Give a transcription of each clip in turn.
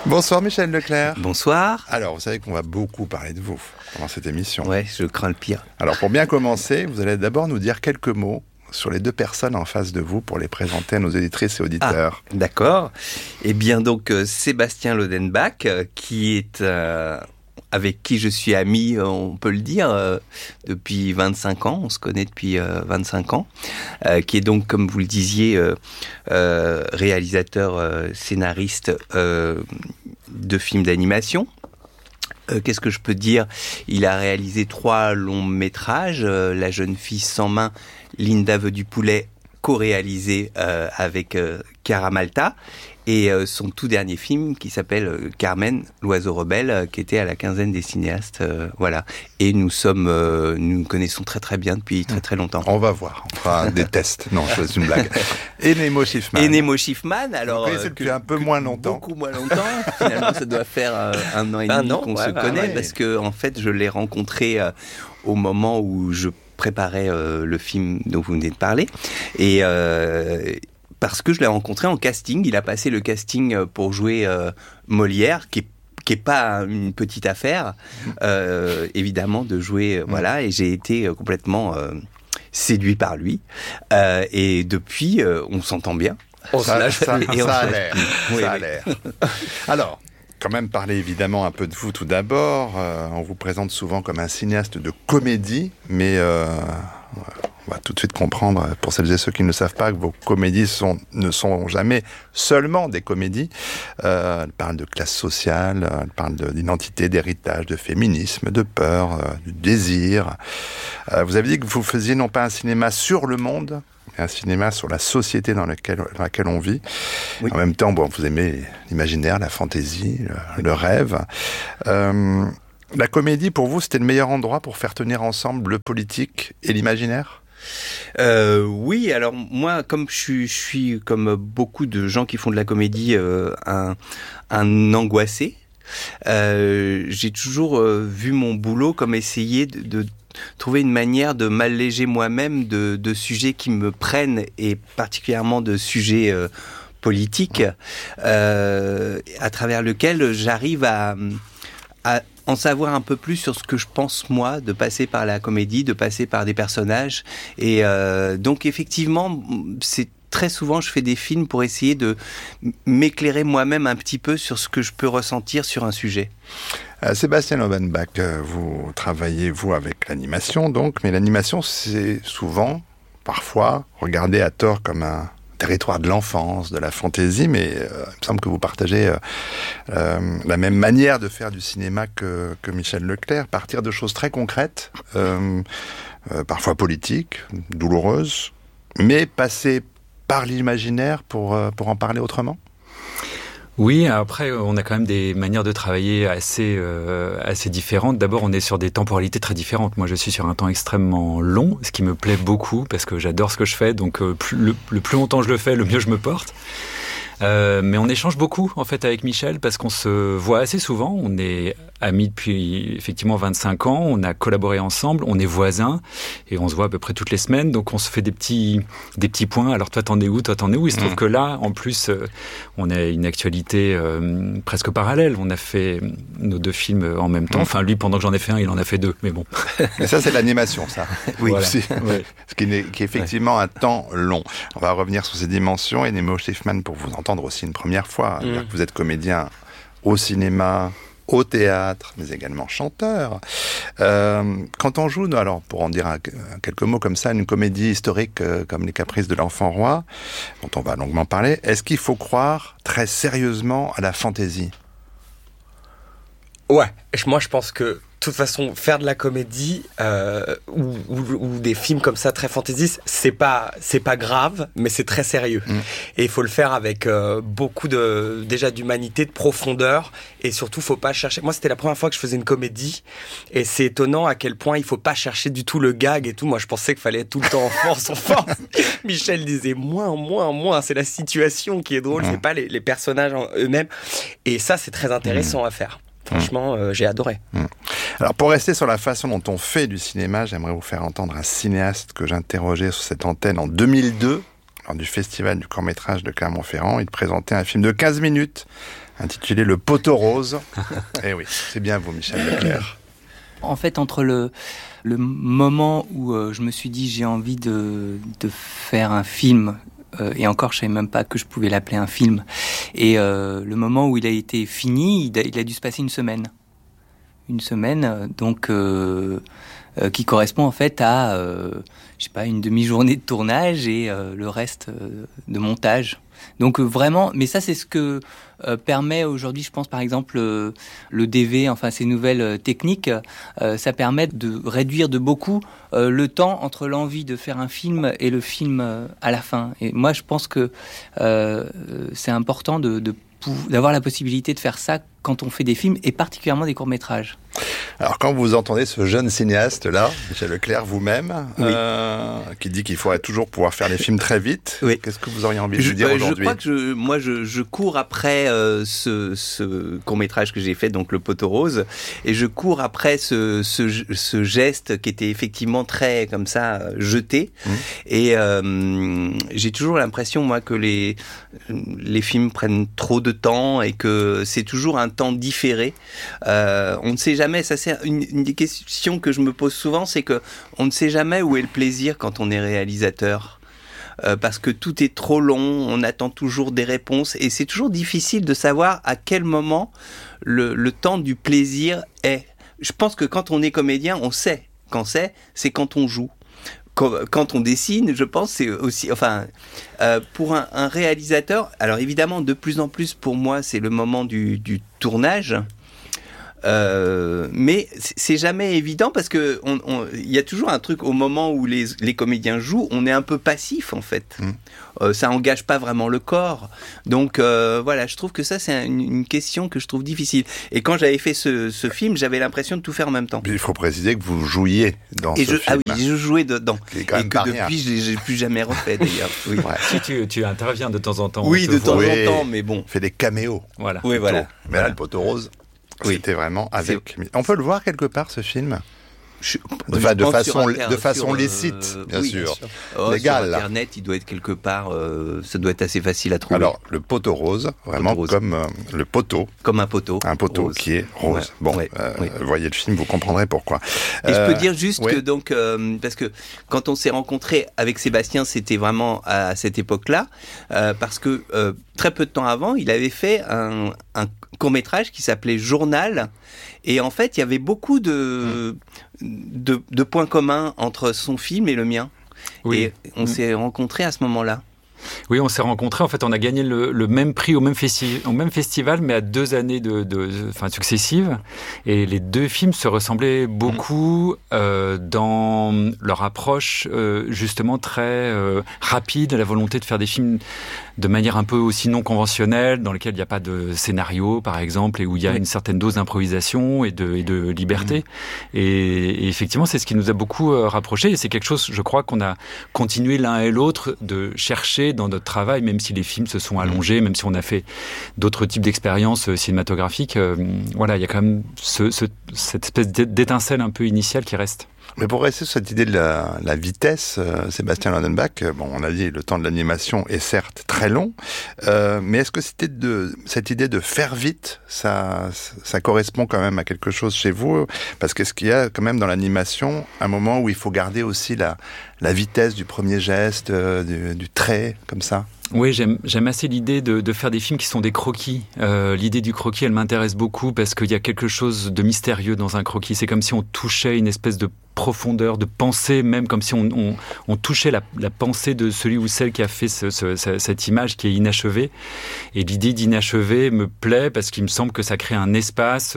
Bonsoir Michel Leclerc. Bonsoir. Alors, vous savez qu'on va beaucoup parler de vous pendant cette émission. Ouais, je crains le pire. Alors, pour bien commencer, vous allez d'abord nous dire quelques mots sur les deux personnes en face de vous pour les présenter à nos auditrices et auditeurs. Ah, d'accord. Eh bien, donc, Sébastien Lodenbach, qui est... avec qui je suis ami, on peut le dire, depuis 25 ans. On se connaît depuis 25 ans. Qui est donc, comme vous le disiez, réalisateur, scénariste de films d'animation. Qu'est-ce que je peux dire ? Il a réalisé 3 longs métrages. La jeune fille sans main, Linda veut du poulet, co-réalisé avec Chiara Malta. Et son tout dernier film qui s'appelle Carmen, l'oiseau rebelle, qui était à la quinzaine des cinéastes. Voilà. Et nous nous connaissons très très bien depuis très très longtemps. On va voir, on fera des tests. Non, c'est une blague. Et Nemo Schiffman. Et Nemo Schiffman, alors... Vous connaissez depuis un peu moins longtemps. Beaucoup moins longtemps. Finalement, ça doit faire 1 an et demi qu'on se connaît, parce que en fait, je l'ai rencontré au moment où je préparais le film dont vous venez de parler. Et... parce que je l'ai rencontré en casting. Il a passé le casting pour jouer Molière, qui est pas une petite affaire, évidemment, de jouer, voilà, et j'ai été complètement séduit par lui. Et depuis, on s'entend bien. Ça a l'air. Ça a l'air. Alors, quand même parler évidemment un peu de vous tout d'abord. On vous présente souvent comme un cinéaste de comédie, mais... on va tout de suite comprendre, pour celles et ceux qui ne savent pas, que vos comédies ne sont jamais seulement des comédies. Elles parlent de classe sociale, elles parlent d'identité, d'héritage, de féminisme, de peur, du désir. Vous avez dit que vous faisiez non pas un cinéma sur le monde, mais un cinéma sur la société dans laquelle on vit. Oui. En même temps, bon, vous aimez l'imaginaire, la fantaisie, le rêve. La comédie, pour vous, c'était le meilleur endroit pour faire tenir ensemble le politique et l'imaginaire ? Oui, alors moi, comme je suis comme beaucoup de gens qui font de la comédie, un angoissé, j'ai toujours vu mon boulot comme essayer de trouver une manière de m'alléger moi-même de sujets qui me prennent, et particulièrement de sujets politiques, à travers lequel j'arrive à en savoir un peu plus sur ce que je pense moi, de passer par la comédie, de passer par des personnages. Et donc effectivement, c'est très souvent je fais des films pour essayer de m'éclairer moi-même un petit peu sur ce que je peux ressentir sur un sujet. Sébastien Lodenbach, vous travaillez vous avec l'animation donc, mais l'animation c'est souvent, parfois, regardé à tort comme un territoire de l'enfance, de la fantaisie, mais il me semble que vous partagez la même manière de faire du cinéma que Michel Leclerc, partir de choses très concrètes, parfois politiques, douloureuses, mais passer par l'imaginaire pour en parler autrement. Oui, après, on a quand même des manières de travailler assez différentes. D'abord, on est sur des temporalités très différentes. Moi, je suis sur un temps extrêmement long, ce qui me plaît beaucoup, parce que j'adore ce que je fais. Donc, le plus longtemps je le fais, le mieux je me porte. Mais on échange beaucoup, en fait, avec Michel, parce qu'on se voit assez souvent. On est amis depuis, effectivement, 25 ans. On a collaboré ensemble. On est voisins. Et on se voit à peu près toutes les semaines. Donc, on se fait des petits points. Alors, toi, t'en es où ? Toi, t'en es où ? Il se trouve que là, en plus, on a une actualité presque parallèle. On a fait nos 2 films en même temps. Enfin, lui, pendant que j'en ai fait un, il en a fait 2. Mais bon. Mais ça, c'est l'animation, ça. Oui, voilà. Oui. Ce qui est effectivement un temps long. On va revenir sur ces dimensions. Et Nemo Schiffman, pour vous entendre aussi une première fois. Vous êtes comédien au cinéma, au théâtre, mais également chanteur. Quand on joue, alors pour en dire quelques mots comme ça, une comédie historique comme Les Caprices de l'Enfant Roi, dont on va longuement parler, est-ce qu'il faut croire très sérieusement à la fantaisie ? Ouais, moi je pense que de toute façon, faire de la comédie ou des films comme ça très fantaisistes, c'est pas grave, mais c'est très sérieux. Et il faut le faire avec beaucoup déjà d'humanité, de profondeur, et surtout faut pas chercher. Moi, c'était la première fois que je faisais une comédie, et c'est étonnant à quel point il faut pas chercher du tout le gag et tout. Moi, je pensais qu'il fallait être tout le temps en force. Michel disait moins. C'est la situation qui est drôle, c'est pas les personnages eux-mêmes. Et ça, c'est très intéressant à faire. Franchement, j'ai adoré. Alors, pour rester sur la façon dont on fait du cinéma, j'aimerais vous faire entendre un cinéaste que j'interrogeais sur cette antenne en 2002, lors du festival du court-métrage de Clermont-Ferrand. Il présentait un film de 15 minutes intitulé Le Poteau Rose. Eh oui, c'est bien vous, Michel Leclerc. En fait, entre le moment où je me suis dit j'ai envie de faire un film, et encore je savais même pas que je pouvais l'appeler un film, et le moment où il a été fini, il a dû se passer une semaine. Une semaine, donc qui correspond en fait à je sais pas, une demi-journée de tournage et le reste de montage. Donc vraiment, mais ça c'est ce que permet aujourd'hui, je pense par exemple le DV, enfin ces nouvelles techniques, ça permet de réduire de beaucoup le temps entre l'envie de faire un film et le film à la fin. Et moi je pense que c'est important d'avoir la possibilité de faire ça quand on fait des films et particulièrement des courts-métrages. Alors quand vous entendez ce jeune cinéaste-là, Michel Leclerc vous-même, oui. Qui dit qu'il faudrait toujours pouvoir faire les films très vite, oui. Qu'est-ce que vous auriez envie de lui dire aujourd'hui ? Je crois que je cours après ce court-métrage que j'ai fait, donc Le Poteau Rose, et je cours après ce geste qui était effectivement très comme ça jeté, et j'ai toujours l'impression moi que les films prennent trop de temps et que c'est toujours un temps différé. On ne sait jamais, ça c'est une des questions que je me pose souvent, c'est que on ne sait jamais où est le plaisir quand on est réalisateur. Parce que tout est trop long, on attend toujours des réponses et c'est toujours difficile de savoir à quel moment le temps du plaisir est. Je pense que quand on est comédien, on sait quand c'est quand on joue. Quand on dessine, je pense, c'est aussi, enfin, pour un réalisateur, alors évidemment, de plus en plus pour moi, c'est le moment du tournage. Mais c'est jamais évident parce que il y a toujours un truc au moment où les comédiens jouent, on est un peu passif en fait. Ça engage pas vraiment le corps. Donc voilà, je trouve que ça c'est une question que je trouve difficile. Et quand j'avais fait ce film, j'avais l'impression de tout faire en même temps. Il faut préciser que vous jouiez dans ce film. Ah oui, je jouais dedans. Et que depuis, j'ai plus jamais refait d'ailleurs. Oui. Ouais. Si tu interviens de temps en temps. Oui, de temps en temps, mais bon. Fait des caméos. Voilà. Oui, voilà. Mais là, Le Poteau Rose. Oui. C'était vraiment avec... On peut le voir quelque part, ce film ? De façon licite, bien sûr. Légale. Sur Internet, il doit être quelque part, ça doit être assez facile à trouver. Alors, Le Poteau Rose, vraiment comme le poteau. Comme un poteau. Un poteau rose. Qui est rose. Ouais. Bon, voyez le film, vous comprendrez pourquoi. Et je peux dire juste que donc, parce que quand on s'est rencontrés avec Sébastien, c'était vraiment à cette époque-là, parce que très peu de temps avant, il avait fait un court-métrage qui s'appelait Journal. Et en fait, il y avait beaucoup de points communs entre son film et le mien. Oui. Et on s'est rencontrés à ce moment-là. Oui, on s'est rencontrés. En fait, on a gagné le même prix au même festival, mais à 2 années successives. Et les deux films se ressemblaient beaucoup dans leur approche, justement très rapide, la volonté de faire des films de manière un peu aussi non conventionnelle, dans lesquels il n'y a pas de scénario, par exemple, et où il y a une certaine dose d'improvisation et de liberté. Et effectivement, c'est ce qui nous a beaucoup rapprochés. Et c'est quelque chose, je crois, qu'on a continué l'un et l'autre de chercher dans notre travail, même si les films se sont allongés, même si on a fait d'autres types d'expériences cinématographiques. Voilà, il y a quand même cette espèce d'étincelle un peu initiale qui reste. Mais pour rester sur cette idée de la vitesse, Sébastien Landenbach, bon, on a dit le temps de l'animation est certes très long, mais est-ce que cette idée de faire vite, ça correspond quand même à quelque chose chez vous ? Parce qu'est-ce qu'il y a quand même dans l'animation un moment où il faut garder aussi la vitesse du premier geste, du trait, comme ça ? Oui, j'aime assez l'idée de faire des films qui sont des croquis. L'idée du croquis, elle m'intéresse beaucoup parce qu'il y a quelque chose de mystérieux dans un croquis. C'est comme si on touchait une espèce de profondeur, de pensée, même comme si on touchait la pensée de celui ou celle qui a fait cette image qui est inachevée. Et l'idée d'inachevé me plaît parce qu'il me semble que ça crée un espace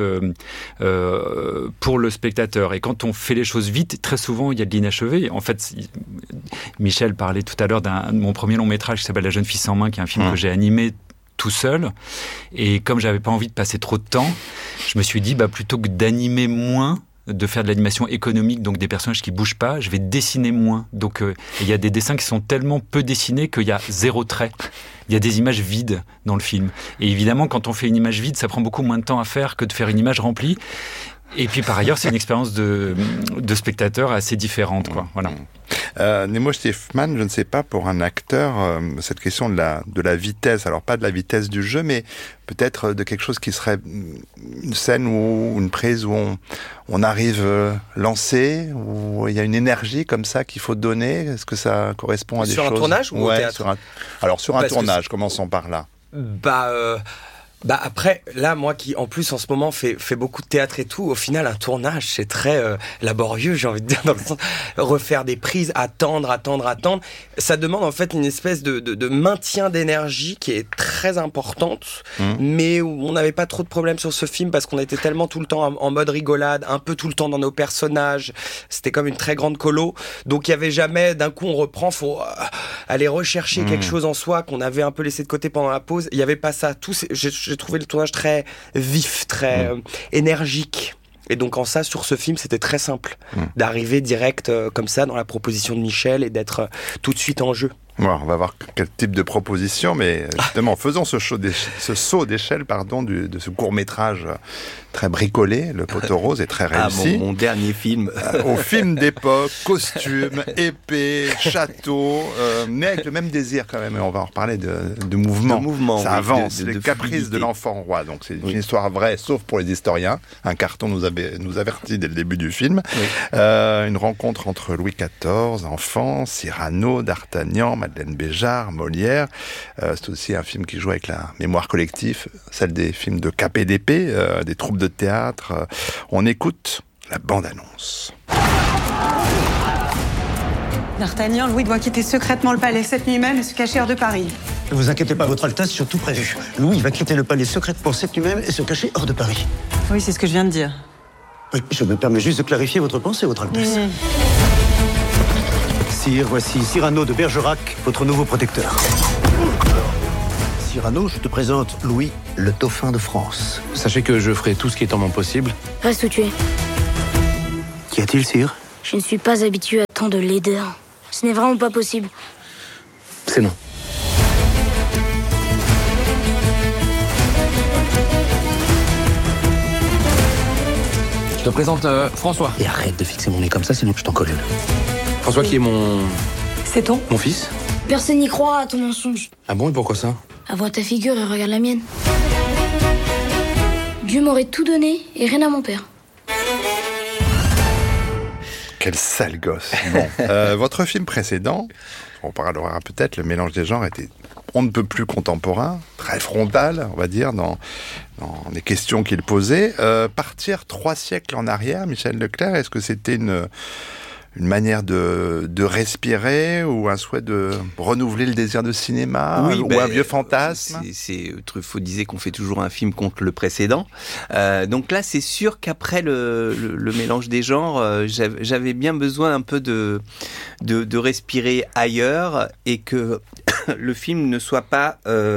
pour le spectateur. Et quand on fait les choses vite, très souvent, il y a de l'inachevé. En fait, Michel parlait tout à l'heure de mon premier long métrage qui s'appelle La jeune fille sans main, qui est un film que j'ai animé tout seul. Et comme j'avais pas envie de passer trop de temps, je me suis dit, plutôt que d'animer moins, de faire de l'animation économique, donc des personnages qui bougent pas, je vais dessiner moins. Donc il y a des dessins qui sont tellement peu dessinés qu'il y a 0 trait. Il y a des images vides dans le film. Et évidemment, quand on fait une image vide, ça prend beaucoup moins de temps à faire que de faire une image remplie. Et puis par ailleurs, c'est une expérience de spectateur assez différente, quoi. Voilà. Nemo Stiefman, je ne sais pas, pour un acteur, cette question de la vitesse, alors pas de la vitesse du jeu, mais peut-être de quelque chose qui serait une scène ou une prise où on arrive lancé, où il y a une énergie comme ça qu'il faut donner. Est-ce que ça correspond à des choses? Sur un tournage ou au théâtre? Sur un tournage, commençons par là. Après, là, moi qui en plus en ce moment fait beaucoup de théâtre et tout, au final un tournage c'est très laborieux, j'ai envie de dire, dans le sens refaire des prises, attendre. Ça demande en fait une espèce de maintien d'énergie qui est très importante, mais où on n'avait pas trop de problèmes sur ce film parce qu'on était tellement tout le temps en mode rigolade, un peu tout le temps dans nos personnages. C'était comme une très grande colo, donc il y avait jamais d'un coup on reprend, faut aller rechercher quelque chose en soi qu'on avait un peu laissé de côté pendant la pause. Il y avait pas ça. J'ai trouvé le tournage très vif, très énergique. Et donc en ça, sur ce film, c'était très simple d'arriver direct comme ça dans la proposition de Michel et d'être tout de suite en jeu. Bon, on va voir quel type de proposition, mais justement, faisons ce saut d'échelle de ce court-métrage très bricolé, Le Poteau Rose, est très réussi. Mon dernier film. Au film d'époque, costume, épée, château, mais avec le même désir quand même, et on va en reparler de mouvement. Ça avance, les caprices de l'enfant roi, donc c'est une histoire vraie, sauf pour les historiens. Un carton nous avertit dès le début du film. Une rencontre entre Louis XIV, enfant, Cyrano, D'Artagnan, Madeleine Béjart, Molière. C'est aussi un film qui joue avec la mémoire collective, celle des films de KPDP, des troupes de théâtre. On écoute la bande-annonce. D'Artagnan, Louis doit quitter secrètement le palais cette nuit même et se cacher hors de Paris. Ne vous inquiétez pas, votre Altesse, sur tout prévu. Louis va quitter le palais secrètement cette nuit même et se cacher hors de Paris. Oui, c'est ce que je viens de dire. Oui, je me permets juste de clarifier votre pensée, votre Altesse. Sire, voici Cyrano de Bergerac, votre nouveau protecteur. Cyrano, je te présente Louis, le dauphin de France. Sachez que je ferai tout ce qui est en mon possible. Reste où tu es. Qu'y a-t-il, sire? Je ne suis pas habitué à tant de laideur. Ce n'est vraiment pas possible. C'est non. Je te présente François. Et arrête de fixer mon nez comme ça, sinon je t'en colle une. François qui est mon fils. Personne n'y croit à ton mensonge. Ah bon, et pourquoi ça? Vois ta figure et regarde la mienne. Dieu m'aurait tout donné et rien à mon père. Quel sale gosse. Bon. Votre film précédent, on parlera peut-être, Le Mélange des genres, était on ne peut plus contemporain, très frontal, on va dire, dans les questions qu'il posait. Partir 3 siècles en arrière, Michel Leclerc, est-ce que c'était une manière de respirer ou un souhait de renouveler le désir de cinéma ou un vieux fantasme? Truffaut disait qu'on fait toujours un film contre le précédent. Donc là, c'est sûr qu'après le mélange des genres, j'avais bien besoin un peu de respirer ailleurs et que le film ne soit pas,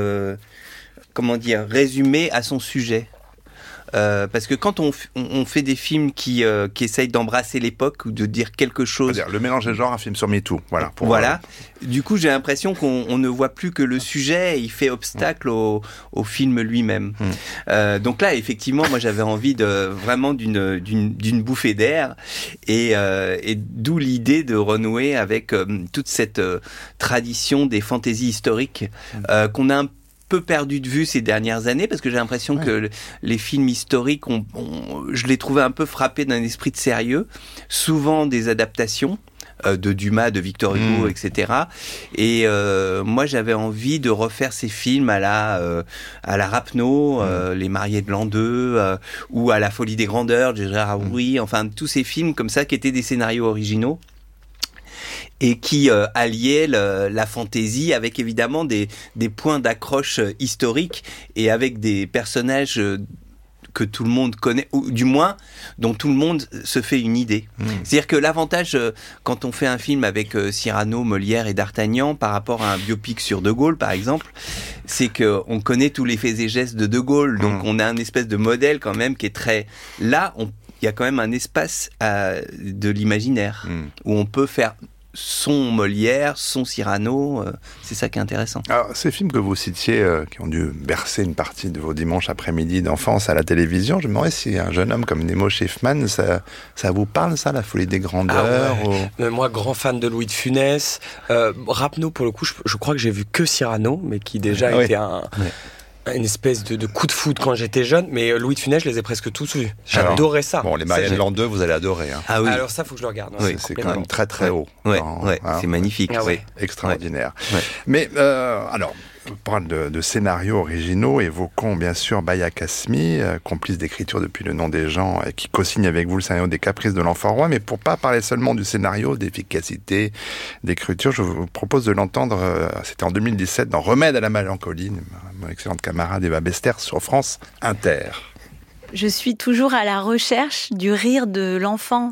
résumé à son sujet. Parce que quand on fait des films qui essayent d'embrasser l'époque ou de dire quelque chose... Le mélange des genres, un film sur MeToo. Voilà. Du coup, j'ai l'impression qu'on ne voit plus que le sujet, il fait obstacle au film lui-même. Donc là, effectivement, moi j'avais envie vraiment d'une bouffée d'air et d'où l'idée de renouer avec toute cette tradition des fantaisies historiques qu'on a un peu perdu de vue ces dernières années parce que j'ai l'impression que les films historiques, je les trouvais un peu frappés d'un esprit de sérieux, souvent des adaptations de Dumas, de Victor Hugo, etc. Et moi, j'avais envie de refaire ces films à la Rapneau, Les Mariés de l'an 2, ou à La Folie des grandeurs de Gérard Houry, enfin tous ces films comme ça qui étaient des scénarios originaux et qui alliait la fantaisie avec évidemment des points d'accroche historiques et avec des personnages que tout le monde connaît, ou du moins dont tout le monde se fait une idée. C'est-à-dire que l'avantage, quand on fait un film avec Cyrano, Molière et D'Artagnan par rapport à un biopic sur De Gaulle, par exemple, c'est qu'on connaît tous les faits et gestes de Gaulle, donc on a un espèce de modèle quand même qui est très... Là, il y a quand même un espace de l'imaginaire où on peut faire son Molière, son Cyrano, c'est ça qui est intéressant. Alors, ces films que vous citiez, qui ont dû bercer une partie de vos dimanches après-midi d'enfance à la télévision, je me demandais si un jeune homme comme Nemo Schiffman, ça vous parle, ça, La Folie des grandeurs? Moi, grand fan de Louis de Funès. Rapneau, pour le coup, je crois que j'ai vu que Cyrano, mais qui déjà était une espèce de coup de foudre quand j'étais jeune, mais Louis de Funès, je les ai presque tous vus. J'adorais ça. Bon, les Marianne l'an 2, vous allez adorer. Hein. Ah oui. Alors ça, faut que je le regarde. C'est quand même très très haut. C'est magnifique. Extraordinaire. Mais alors, on parle de scénarios originaux, évoquons bien sûr Baya Kasmi, complice d'écriture depuis Le Nom des gens, et qui co-signe avec vous le scénario des Caprices de l'Enfant Roi. Mais pour pas parler seulement du scénario, d'efficacité, d'écriture, je vous propose de l'entendre, c'était en 2017, dans Remède à la mélancolie, mon excellente camarade Eva Bester sur France Inter. Je suis toujours à la recherche du rire de l'enfant,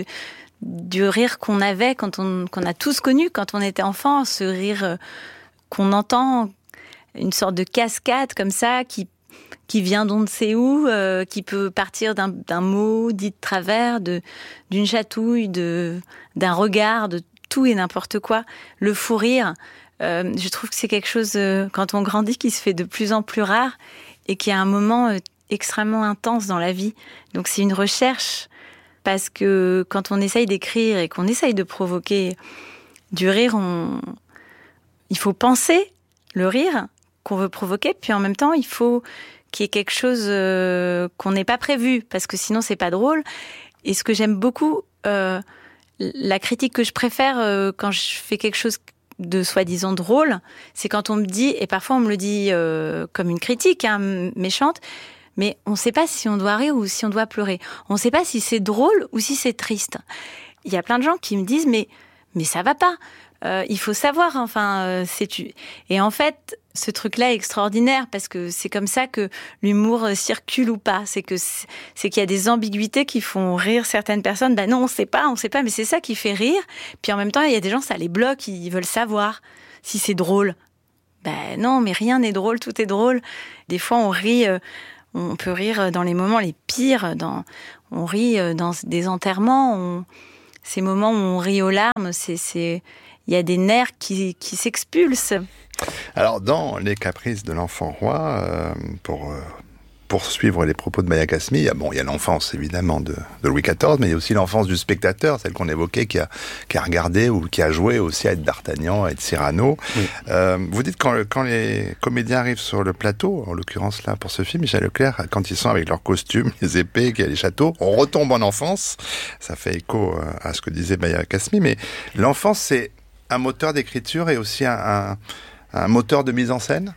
du rire qu'on avait qu'on a tous connu quand on était enfant, ce rire qu'on entend, une sorte de cascade comme ça qui vient d'on ne sait où, qui peut partir d'un mot dit de travers, d'une chatouille, d'un regard, de tout et n'importe quoi. Le fou rire, je trouve que c'est quelque chose, quand on grandit, qui se fait de plus en plus rare et qui a un moment extrêmement intense dans la vie. Donc c'est une recherche, parce que quand on essaye d'écrire et qu'on essaye de provoquer du rire, il faut penser le rire qu'on veut provoquer, puis en même temps, il faut qu'il y ait quelque chose qu'on n'ait pas prévu, parce que sinon, c'est pas drôle. Et ce que j'aime beaucoup, la critique que je préfère quand je fais quelque chose de soi-disant drôle, c'est quand on me dit, et parfois on me le dit comme une critique méchante, mais on ne sait pas si on doit rire ou si on doit pleurer. On ne sait pas si c'est drôle ou si c'est triste. Il y a plein de gens qui me disent, mais ça va pas. Il faut savoir, Et en fait, ce truc-là est extraordinaire parce que c'est comme ça que l'humour circule ou pas. C'est qu'il y a des ambiguïtés qui font rire certaines personnes. Ben non, on sait pas, mais c'est ça qui fait rire. Puis en même temps, il y a des gens, ça les bloque, ils veulent savoir si c'est drôle. Ben non, mais rien n'est drôle, tout est drôle. Des fois, on rit, on peut rire dans les moments les pires. On rit dans des enterrements. Ces moments où on rit aux larmes, il y a des nerfs qui s'expulsent. Alors, dans Les Caprices de l'Enfant Roi, pour poursuivre les propos de Baya Kasmi, il y a l'enfance, évidemment, de Louis XIV, mais il y a aussi l'enfance du spectateur, celle qu'on évoquait, qui a regardé ou qui a joué aussi à être D'Artagnan, à être Cyrano. Oui. Vous dites quand les comédiens arrivent sur le plateau, en l'occurrence là, pour ce film, Michel Leclerc, quand ils sont avec leurs costumes, les épées, les châteaux, on retombe en enfance. Ça fait écho à ce que disait Baya Kasmi, mais l'enfance, c'est un moteur d'écriture et aussi un moteur de mise en scène?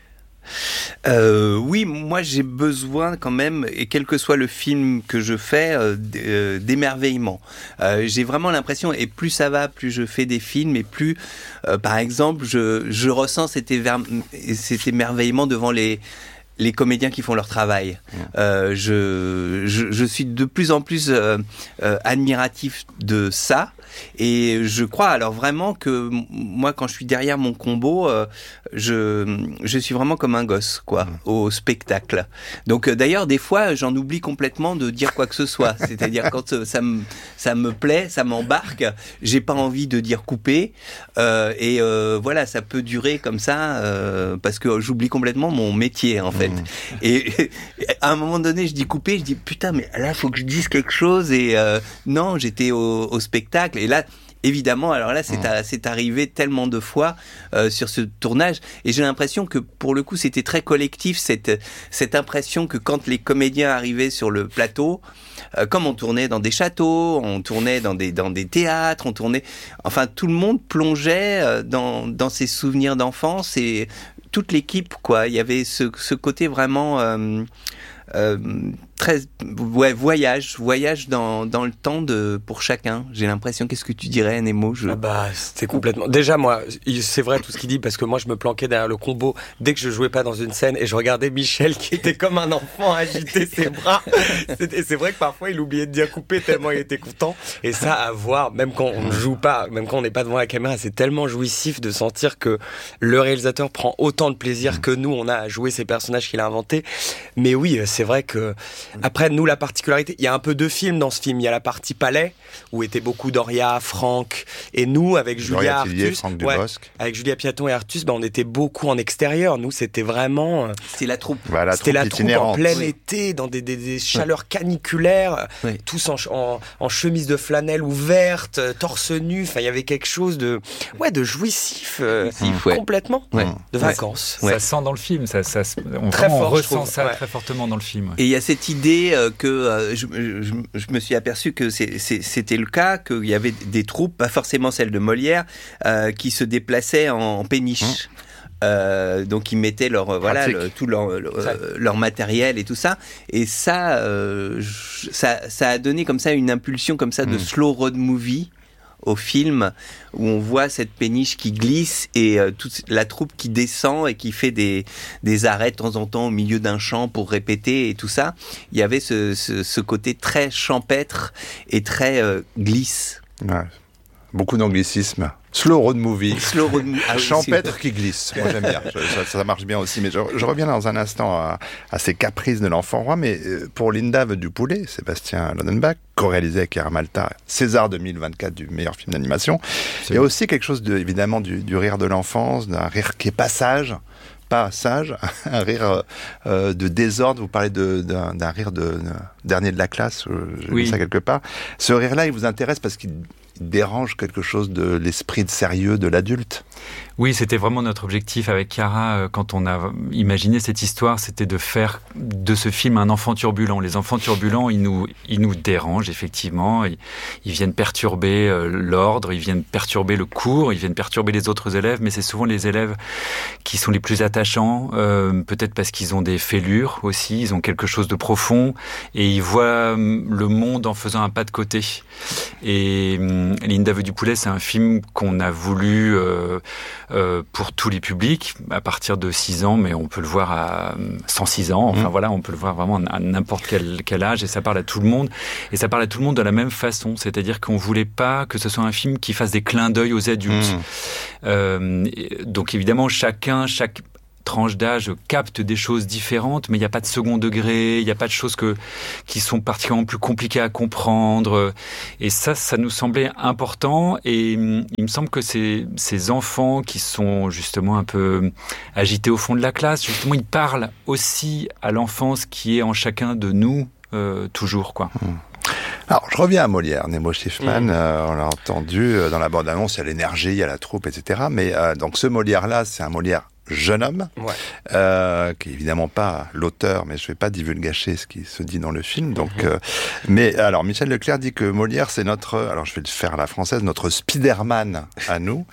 Oui, moi j'ai besoin quand même, et quel que soit le film que je fais, d'émerveillement. J'ai vraiment l'impression, et plus ça va, plus je fais des films, et plus, par exemple, je ressens cet émerveillement devant les comédiens qui font leur travail. Je suis de plus en plus admiratif de ça. Et je crois alors vraiment que moi, quand je suis derrière mon combo, je suis vraiment comme un gosse, quoi, au spectacle. Donc d'ailleurs, des fois, j'en oublie complètement de dire quoi que ce soit. C'est-à-dire quand ça me plaît, ça m'embarque, j'ai pas envie de dire couper. Voilà, ça peut durer comme ça parce que j'oublie complètement mon métier, en fait. Et à un moment donné, je dis couper, je dis putain, mais là, faut que je dise quelque chose. Et non, j'étais au spectacle. Et là, évidemment, alors là, c'est arrivé tellement de fois sur ce tournage, et j'ai l'impression que pour le coup, c'était très collectif, cette impression que quand les comédiens arrivaient sur le plateau, comme on tournait dans des châteaux, on tournait dans des théâtres, enfin, tout le monde plongeait dans ses souvenirs d'enfance, et toute l'équipe, quoi. Il y avait ce côté vraiment très voyage dans le temps pour chacun. J'ai l'impression. Qu'est-ce que tu dirais, Nemo? C'était complètement. Déjà, moi, c'est vrai tout ce qu'il dit, parce que moi, je me planquais derrière le combo dès que je jouais pas dans une scène, et je regardais Michel qui était comme un enfant agiter ses bras. C'est vrai que parfois il oubliait de dire couper tellement il était content. Et ça, à voir, même quand on ne joue pas, même quand on n'est pas devant la caméra, c'est tellement jouissif de sentir que le réalisateur prend autant de plaisir que nous on a à jouer ces personnages qu'il a inventés. Mais oui, c'est vrai que après nous la particularité, il y a un peu deux films dans ce film. Il y a la partie palais où étaient beaucoup Doria, Franck et nous avec Julia Artus, avec Julia Piaton et Artus, on était beaucoup en extérieur. Nous c'était vraiment c'était la troupe. C'était la troupe en plein été dans des chaleurs caniculaires, tous en chemise de flanelle ouverte, torse nu. Enfin il y avait quelque chose de jouissif, complètement, de vacances. Ça sent dans le film, on ressent ça très fortement dans le film. Et il y a cette idée que je me suis aperçu que c'était le cas, qu'il y avait des troupes, pas forcément celles de Molière, qui se déplaçaient en péniche. Donc ils mettaient tout leur matériel et tout ça, et ça a donné comme ça une impulsion comme ça de slow road movie au film, où on voit cette péniche qui glisse et toute la troupe qui descend et qui fait des arrêts de temps en temps au milieu d'un champ pour répéter et tout ça. Il y avait ce côté très champêtre et très glisse. Ouais. Beaucoup d'anglicisme. Slow road movie. Champêtre qui glisse. Moi, j'aime bien. Ça marche bien aussi. Mais je reviens dans un instant à ces caprices de l'enfant roi. Mais pour Linda veut du poulet, Sébastien Lodenbach, co-réalisé avec Chiara Malta, César 2024 du meilleur film d'animation. Il y a aussi quelque chose évidemment du rire de l'enfance, d'un rire qui est pas sage, un rire de désordre. Vous parlez d'un rire de dernier de la classe, j'ai vu ça quelque part. Ce rire-là, il vous intéresse parce qu'il dérange quelque chose de l'esprit de sérieux de l'adulte. Oui, c'était vraiment notre objectif avec Chiara quand on a imaginé cette histoire, c'était de faire de ce film un enfant turbulent. Les enfants turbulents, ils nous dérangent effectivement, ils viennent perturber l'ordre, ils viennent perturber le cours, ils viennent perturber les autres élèves, mais c'est souvent les élèves qui sont les plus attachants, peut-être parce qu'ils ont des fêlures aussi, ils ont quelque chose de profond et ils voient le monde en faisant un pas de côté. Et Linda veut du poulet, c'est un film qu'on a voulu pour tous les publics, à partir de 6 ans, mais on peut le voir à 106 ans, enfin voilà, on peut le voir vraiment à n'importe quel âge, et ça parle à tout le monde, et ça parle à tout le monde de la même façon, c'est-à-dire qu'on voulait pas que ce soit un film qui fasse des clins d'œil aux adultes. Donc évidemment, chaque tranche d'âge capte des choses différentes, mais il n'y a pas de second degré, il n'y a pas de choses qui sont particulièrement plus compliquées à comprendre. Et ça nous semblait important. Et il me semble que ces enfants qui sont justement un peu agités au fond de la classe, justement, ils parlent aussi à l'enfance qui est en chacun de nous, toujours, quoi. Alors, je reviens à Molière, Nemo Schiffman, on l'a entendu dans la bande-annonce, il y a l'énergie, il y a la troupe, etc. Mais donc ce Molière-là, c'est un Molière jeune homme, qui est évidemment pas l'auteur, mais je vais pas divulgacher ce qui se dit dans le film. Donc, mais alors Michel Leclerc dit que Molière c'est notre, alors je vais le faire à la française, notre Spider-Man à nous.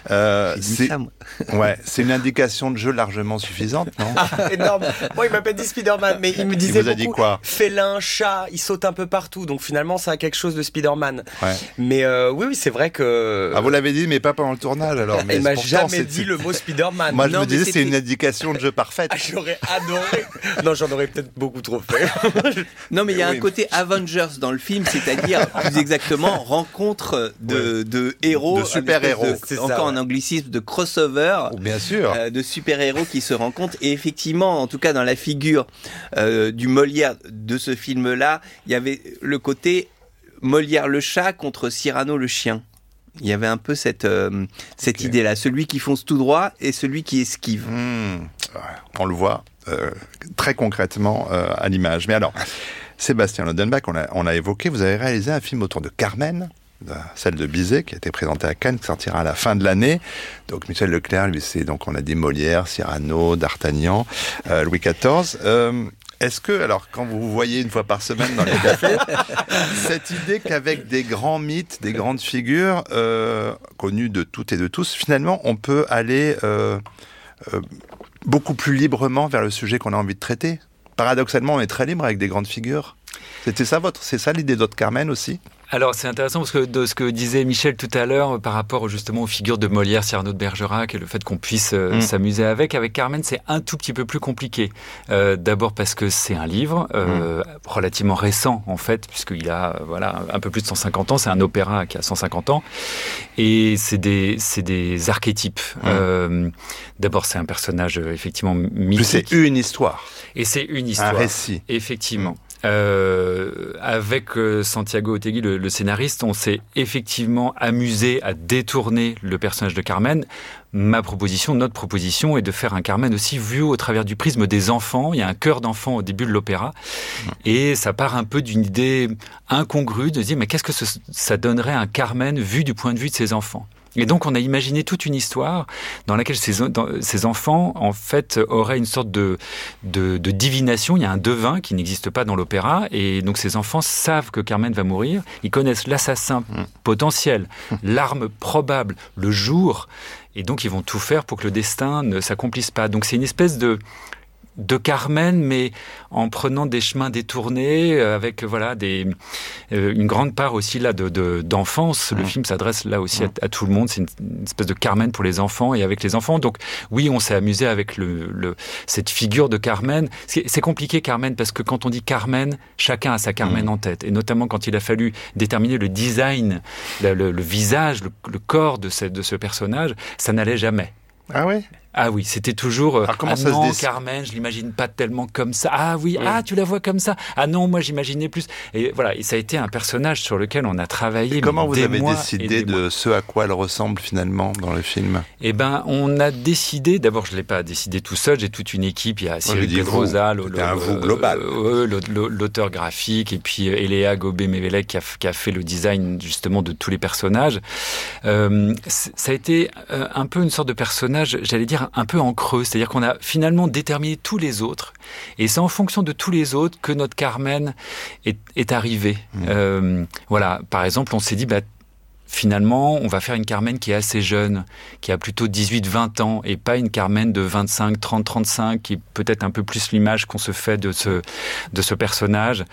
C'est une indication de jeu largement suffisante, non? Énorme. Moi, il m'a pas dit Spider-Man, mais il me disait il vous a dit quoi? Félin, chat, il saute un peu partout, donc finalement ça a quelque chose de Spider-Man. Mais oui, c'est vrai que. Ah, vous l'avez dit, mais pas pendant le tournage alors. Mais il m'a jamais dit le mot Spider-Man. Moi, je me disais c'est une indication de jeu parfaite. J'aurais adoré. Non, j'en aurais peut-être beaucoup trop fait. Non, mais il y a un côté Avengers dans le film, c'est-à-dire plus exactement rencontre de héros, de super-héros, encore en anglicisme, de crossover, bien sûr, de super-héros qui se rencontrent. Et effectivement, en tout cas dans la figure du Molière de ce film-là, il y avait le côté Molière le chat contre Cyrano le chien. Il y avait un peu cette idée-là, celui qui fonce tout droit et celui qui esquive. On le voit très concrètement à l'image. Mais alors, Sébastien Lodenbach, on l'a évoqué, vous avez réalisé un film autour de Carmen, celle de Bizet, qui a été présentée à Cannes, qui sortira à la fin de l'année. Donc Michel Leclerc, lui, c'est donc on a dit Molière, Cyrano, D'Artagnan, Louis XIV. Est-ce que, alors, quand vous vous voyez une fois par semaine dans les cafés, cette idée qu'avec des grands mythes, des grandes figures connues de toutes et de tous, finalement, on peut aller beaucoup plus librement vers le sujet qu'on a envie de traiter? Paradoxalement, on est très libre avec des grandes figures. C'est ça l'idée d'Aude Carmen aussi? Alors c'est intéressant parce que de ce que disait Michel tout à l'heure par rapport justement aux figures de Molière, Cyrano de Bergerac et le fait qu'on puisse s'amuser avec Carmen, c'est un tout petit peu plus compliqué. D'abord parce que c'est un livre relativement récent en fait, puisqu'il a un peu plus de 150 ans, c'est un opéra qui a 150 ans et c'est des archétypes. D'abord c'est un personnage effectivement mythique. C'est une histoire. Et c'est une histoire. Un récit. Effectivement. Avec Santiago Otegi, le scénariste, on s'est effectivement amusé à détourner le personnage de Carmen. Notre proposition est de faire un Carmen aussi vu au travers du prisme des enfants. Il y a un chœur d'enfants au début de l'opéra. Et ça part un peu d'une idée incongrue de se dire, mais qu'est-ce que ça donnerait un Carmen vu du point de vue de ses enfants ? Et donc, on a imaginé toute une histoire dans laquelle ces enfants, en fait, auraient une sorte de divination. Il y a un devin qui n'existe pas dans l'opéra. Et donc, ces enfants savent que Carmen va mourir. Ils connaissent l'assassin potentiel, l'arme probable, le jour. Et donc, ils vont tout faire pour que le destin ne s'accomplisse pas. Donc, c'est une espèce de Carmen, mais en prenant des chemins détournés, avec une grande part aussi là d'enfance. Le film s'adresse là aussi à tout le monde. C'est une espèce de Carmen pour les enfants et avec les enfants. Donc oui, on s'est amusé avec cette figure de Carmen. C'est compliqué Carmen parce que quand on dit Carmen, chacun a sa Carmen en tête. Et notamment quand il a fallu déterminer le design, le visage, le corps de ce personnage, ça n'allait jamais. Ah ouais? Ah oui, c'était toujours alors, comment ça se dit Carmen, je l'imagine pas tellement comme ça. Ah oui, tu la vois comme ça. Ah non, moi j'imaginais plus. Et voilà, et ça a été un personnage sur lequel on a travaillé. Et comment vous avez décidé de ce à quoi elle ressemble finalement dans le film? Eh ben, on a décidé. D'abord, je l'ai pas décidé tout seul. J'ai toute une équipe. Il y a Cyril Pedrosa, l'auteur graphique, et puis Eléa Gobé-Mévélec qui a fait le design justement de tous les personnages. Ça a été un peu une sorte de personnage, j'allais dire un peu en creux, c'est-à-dire qu'on a finalement déterminé tous les autres, et c'est en fonction de tous les autres que notre Carmen est arrivée. Par exemple, on s'est dit, finalement, on va faire une Carmen qui est assez jeune, qui a plutôt 18-20 ans, et pas une Carmen de 25, 30, 35, qui est peut-être un peu plus l'image qu'on se fait de ce personnage.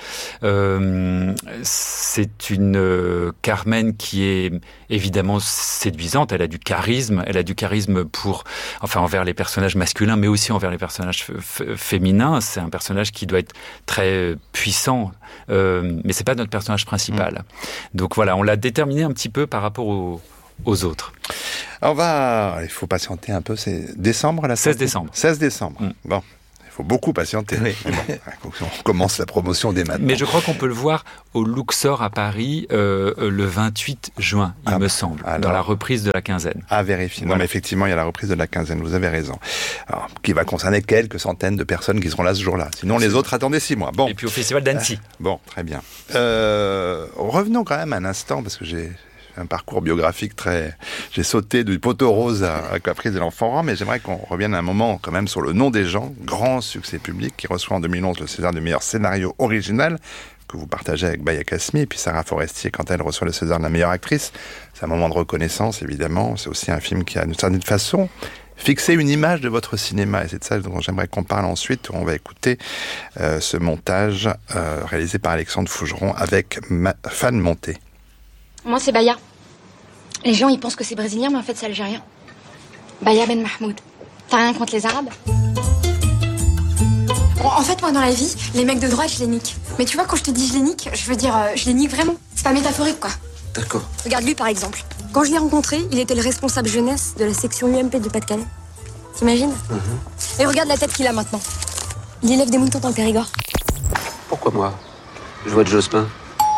C'est une Carmen qui est évidemment séduisante, elle a du charisme envers les personnages masculins, mais aussi envers les personnages féminins. C'est un personnage qui doit être très puissant, mais c'est pas notre personnage principal. Donc voilà, on l'a déterminé un petit peu par rapport aux autres. Il faut patienter un peu, c'est décembre la 16 décembre. 16 décembre. Bon, il faut beaucoup patienter. Oui. On commence la promotion dès maintenant. Mais je crois qu'on peut le voir au Luxor à Paris le 28 juin, il me semble, dans la reprise de la quinzaine. À vérifier. Voilà. Non, mais effectivement, il y a la reprise de la quinzaine, vous avez raison. Alors, qui va concerner quelques centaines de personnes qui seront là ce jour-là. Sinon, les autres attendez 6 mois. Bon. Et puis au Festival d'Annecy. Bon, très bien. Revenons quand même un instant, parce que j'ai un parcours biographique j'ai sauté du poteau rose à Caprice de l'enfant rang, mais j'aimerais qu'on revienne un moment quand même sur Le Nom des gens, grand succès public, qui reçoit en 2011 le César du meilleur scénario original, que vous partagez avec Baya Kasmi, et puis Sarah Forestier, quand elle reçoit le César de la meilleure actrice. C'est un moment de reconnaissance, évidemment. C'est aussi un film qui a, d'une certaine façon, fixé une image de votre cinéma, et c'est de ça dont j'aimerais qu'on parle ensuite. On va écouter ce montage réalisé par Alexandre Fougeron avec Fan Monté. Moi, c'est Baya. Les gens, ils pensent que c'est brésilien, mais en fait, c'est algérien. Baya Ben Mahmoud. T'as rien contre les Arabes? En fait, moi, dans la vie, les mecs de droite, je les nique. Mais tu vois, quand je te dis je les nique, je veux dire, je les nique vraiment. C'est pas métaphorique, quoi. D'accord. Regarde lui, par exemple. Quand je l'ai rencontré, il était le responsable jeunesse de la section UMP du Pas-de-Calais. T'imagines? Et regarde la tête qu'il a maintenant. Il élève des moutons dans le Périgord. Pourquoi moi? Je vois de Jospin.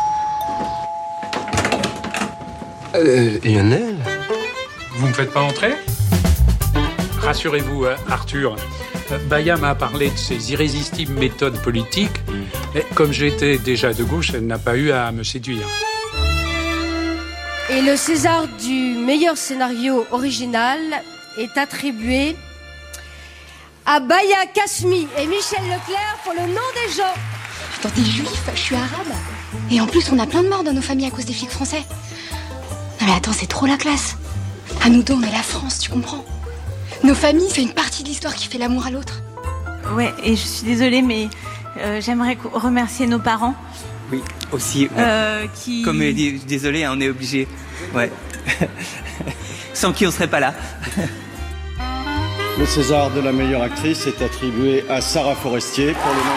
Lionel? Vous me faites pas entrer? Rassurez-vous, Arthur. Baya m'a parlé de ses irrésistibles méthodes politiques. Et comme j'étais déjà de gauche, elle n'a pas eu à me séduire. Et le César du meilleur scénario original est attribué à Baya Kasmi et Michel Leclerc pour Le Nom des gens. Attends, t'es juif, je suis arabe. Et en plus, on a plein de morts dans nos familles à cause des flics français. Non mais attends, c'est trop la classe. À nous deux, on est la France, tu comprends? Nos familles, c'est une partie de l'histoire qui fait l'amour à l'autre. Ouais, et je suis désolée, mais j'aimerais remercier nos parents. Oui. Aussi. Qui... Comédie, désolé, on est obligé. Ouais. Sans qui on serait pas là. Le César de la meilleure actrice est attribué à Sarah Forestier pour Le Nom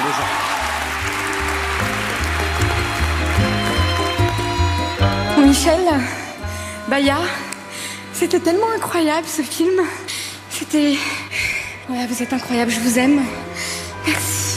des gens. Michel, Baya, c'était tellement incroyable ce film. C'était... Ouais, vous êtes incroyable, je vous aime. Merci.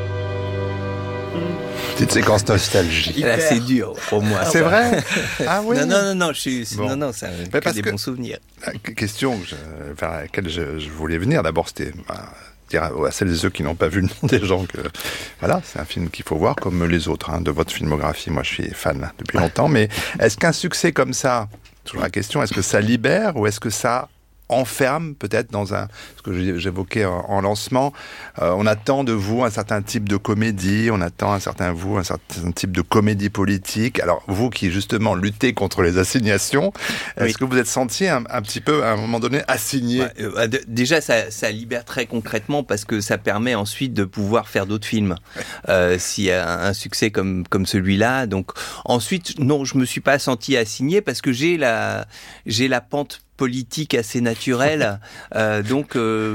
Petite séquence nostalgie. Là, c'est dur pour moi. C'est vrai? Ah oui. Non, non, ça que des bons souvenirs. La question vers laquelle je voulais venir, d'abord, c'était dire à celles et ceux qui n'ont pas vu Le Nom des gens que voilà, c'est un film qu'il faut voir comme les autres de votre filmographie. Moi, je suis fan depuis longtemps, mais est-ce qu'un succès comme ça, toujours la question, est-ce que ça libère ou est-ce que ça enferme peut-être dans ce que j'évoquais en lancement, on attend de vous un certain type de comédie, on attend un certain type de comédie politique. Alors vous qui justement luttez contre les assignations, est-ce que vous êtes senti un petit peu à un moment donné assigné? Déjà ça libère très concrètement parce que ça permet ensuite de pouvoir faire d'autres films s'il y a un succès comme celui-là. Donc ensuite non, je me suis pas senti assigné parce que j'ai la pente politique assez naturelle, donc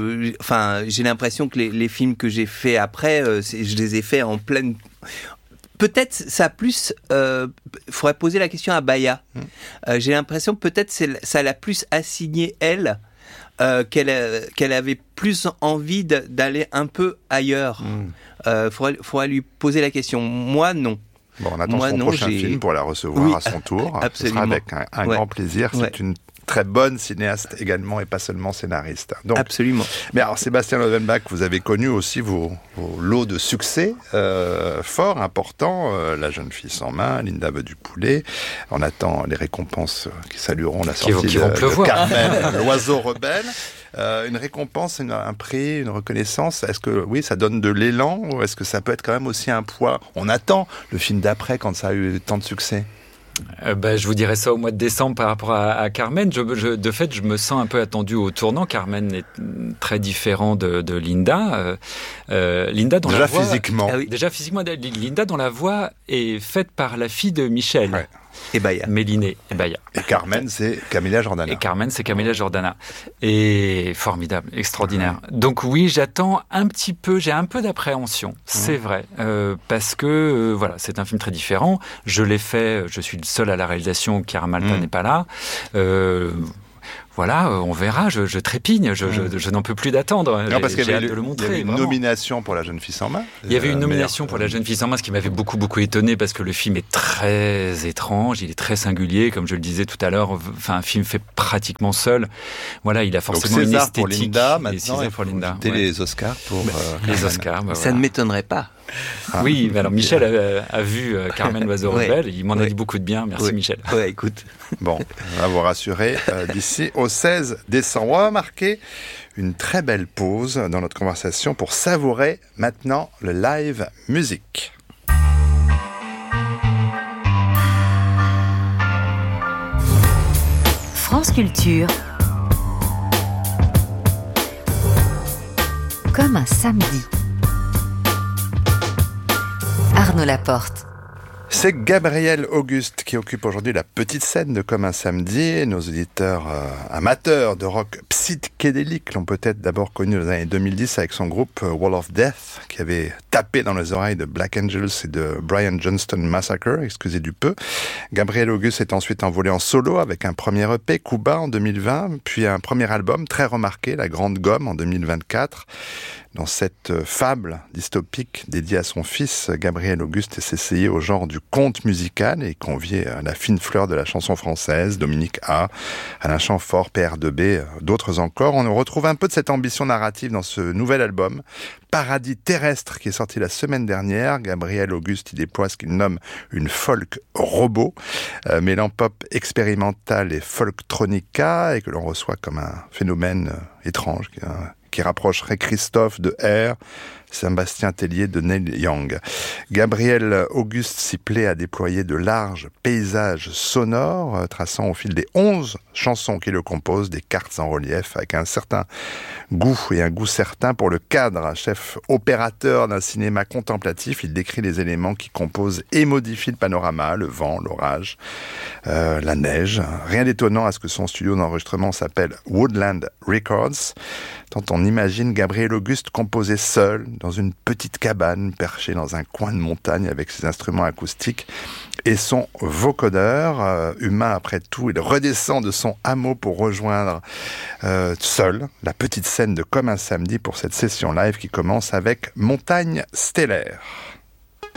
j'ai l'impression que les films que j'ai fait après, je les ai faits en pleine. Peut-être ça a plus. Faudrait poser la question à Baya. J'ai l'impression que peut-être ça l'a plus assigné elle. Qu'elle avait plus envie d'aller un peu ailleurs. Faudrait lui poser la question. Moi non. Bon, on attend son prochain film pour la recevoir à son tour. Absolument. Ce sera avec un grand plaisir. C'est une très bonne cinéaste également et pas seulement scénariste. Donc, absolument. Mais alors Sébastien Lovenbach, vous avez connu aussi vos lots de succès forts, importants. La jeune fille sans main, Linda veut du poulet. On attend les récompenses qui salueront la sortie de Carmen, l'oiseau rebelle. Une récompense, un prix, une reconnaissance, est-ce que oui, ça donne de l'élan ou est-ce que ça peut être quand même aussi un poids? On attend le film d'après quand ça a eu tant de succès. Je vous dirais ça au mois de décembre par rapport à Carmen. De fait, je me sens un peu attendu au tournant. Carmen est très différent de Linda. Linda dans la voix, physiquement. Déjà physiquement, Linda dont la voix est faite par la fille de Michel. Ouais. Et Baya. Méliné et Baya. Et Carmen, c'est Camilla Jordana. Et formidable, extraordinaire. Ouais. Donc oui, j'attends un petit peu, j'ai un peu d'appréhension, c'est vrai. Parce que, c'est un film très différent. Je l'ai fait, je suis le seul à la réalisation, Chiara Malpa n'est pas là. On verra, je trépigne, je n'en peux plus d'attendre. Non, parce qu'il y avait hâte de le montrer. Il y avait une nomination pour La jeune fille sans main. Il y avait une nomination pour La jeune fille sans main, ce qui m'avait beaucoup étonné parce que le film est très étrange, il est très singulier, comme je le disais tout à l'heure. Enfin, un film fait pratiquement seul. Voilà, il a forcément une esthétique. Pour Linda, maintenant, César pour Linda. Les Oscars pour les Oscars. Ça ne m'étonnerait pas. Oui, mais alors Michel a vu Carmen l'oiseau rebelle, il m'en a dit beaucoup de bien, merci Michel. Ouais, écoute. Bon, on va vous rassurer d'ici au 16 décembre. On va marquer une très belle pause dans notre conversation pour savourer maintenant le live musique. France Culture. Comme un samedi. Arnaud Laporte. C'est Gabriel Auguste qui occupe aujourd'hui la petite scène de Comme un samedi. Nos auditeurs amateurs de rock psychédélique l'ont peut-être d'abord connu dans les années 2010 avec son groupe Wall of Death qui avait tapé dans les oreilles de Black Angels et de Brian Johnston Massacre, excusez du peu. Gabriel Auguste est ensuite envolé en solo avec un premier EP, Cuba, en 2020, puis un premier album très remarqué, La Grande Gomme, en 2024. Dans cette fable dystopique dédiée à son fils, Gabriel Auguste s'essayait au genre du conte musical et conviait à la fine fleur de la chanson française, Dominique A, Alain Chamfort, PR2B, d'autres encore. On retrouve un peu de cette ambition narrative dans ce nouvel album, Paradis terrestre, qui est sorti la semaine dernière. Gabriel Auguste y déploie ce qu'il nomme une folk robot, mêlant pop expérimental et folktronica, et que l'on reçoit comme un phénomène étrange, qui rapprocherait Christophe de R, Sébastien Tellier de Neil Young. Gabriel Auguste s'y plaît à déployer de larges paysages sonores, traçant au fil des 11 chansons qui le composent des cartes en relief avec un certain goût et un goût certain pour le cadre. Chef opérateur d'un cinéma contemplatif, il décrit les éléments qui composent et modifient le panorama, le vent, l'orage, la neige. Rien d'étonnant à ce que son studio d'enregistrement s'appelle Woodland Records, tant on imagine Gabriel Auguste composer seul dans une petite cabane perchée dans un coin de montagne avec ses instruments acoustiques et son vocodeur. Humain après tout, il redescend de son hameau pour rejoindre seul la petite scène de Comme un samedi pour cette session live qui commence avec Montagne stellaire.